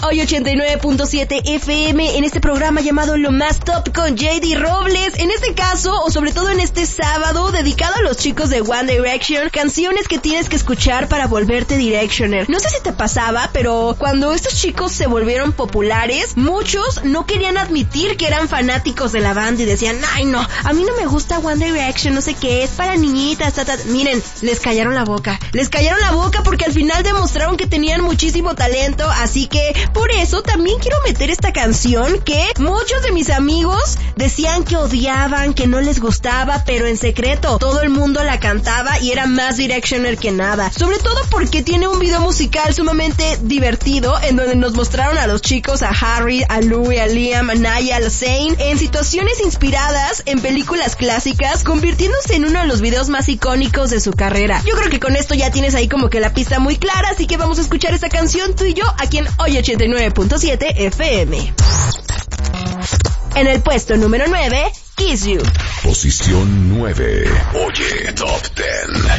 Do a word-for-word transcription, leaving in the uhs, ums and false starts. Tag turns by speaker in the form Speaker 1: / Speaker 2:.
Speaker 1: Hoy ochenta y nueve punto siete F M en este programa llamado Lo Más Top con J D Robles. En este caso, o sobre todo en este sábado, dedicado a los chicos de One Direction, canciones que tienes que escuchar para volverte Directioner. No sé si te pasaba, pero cuando estos chicos se volvieron populares, muchos no querían admitir que eran fanáticos de la banda y decían, ay no, a mí no me gusta One Direction, no sé qué, es para niñitas, ta, ta. Miren, les callaron la boca, les callaron la boca porque al final demostraron que tenían muchísimo talento, así que por eso también quiero meter esta canción que muchos de mis amigos decían que odiaban, que no les gustaba, pero en secreto todo el mundo la cantaba y era más Directioner que nada, sobre todo porque tiene un video musical sumamente divertido en donde nos mostraron a los chicos, a Harry, a Louis, a Liam, a Naya, a Zayn, en situaciones inspiradas en películas clásicas, convirtiéndose en uno de los videos más icónicos de su carrera. Yo creo que con esto ya tienes ahí como que la pista muy clara, así que vamos a escuchar esta canción tú y yo aquí en Hoy ochenta y nueve punto siete F M. En el puesto número nueve, Kiss You.
Speaker 2: Posición nueve. Oye, Top diez.